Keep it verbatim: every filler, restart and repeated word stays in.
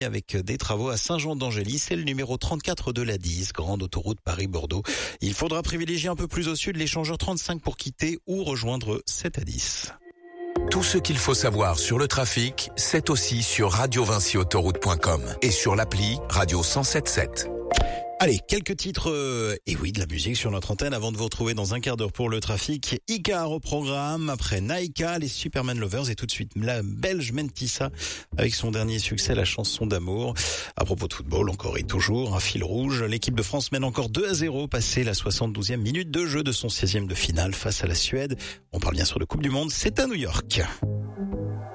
avec des travaux à Saint-Jean-d'Angély. C'est le numéro trente-quatre de l'A dix, grande autoroute Paris-Bordeaux. Il faudra privilégier un peu plus au sud l'échangeur trente-cinq pour quitter ou rejoindre cette A dix. Tout ce qu'il faut savoir sur le trafic, c'est aussi sur radio vinci autoroute point com et sur l'appli Radio cent sept sept. Allez, quelques titres, euh, et oui, de la musique sur notre antenne avant de vous retrouver dans un quart d'heure pour le trafic. Icar au programme, après Naika, les Superman Lovers et tout de suite la belge Mentissa avec son dernier succès, la chanson d'amour. À propos de football, encore et toujours, un fil rouge. L'équipe de France mène encore deux à zéro, passé la soixante-douzième minute de jeu de son seizième de finale face à la Suède. On parle bien sûr de Coupe du Monde, c'est à New York.